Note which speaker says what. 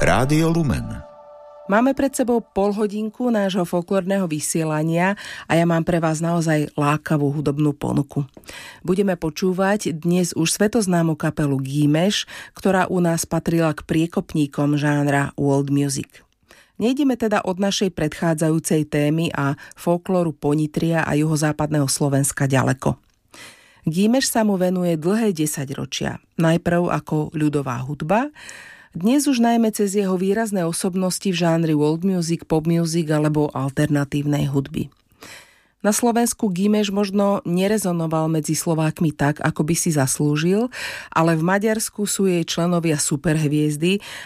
Speaker 1: Rádio Lumen.
Speaker 2: Máme pred sebou polhodinku nášho folklórneho vysielania a ja mám pre vás naozaj lákavú hudobnú ponuku. Budeme počúvať dnes už svetoznámu kapelu Gímeš, ktorá u nás patrila k priekopníkom žánra world music. Nejdeme teda od našej predchádzajúcej témy a folklóru Ponitria a juhozápadného Slovenska ďaleko. Gímeš sa mu venuje dlhé 10 ročia. Najprv ako ľudová hudba, dnes už najmä cez jeho výrazné osobnosti v žánri world music, pop music alebo alternatívnej hudby. Na Slovensku Gímeš možno nerezonoval medzi Slovákmi tak, ako by si zaslúžil, ale v Maďarsku sú jej členovia superhviezdy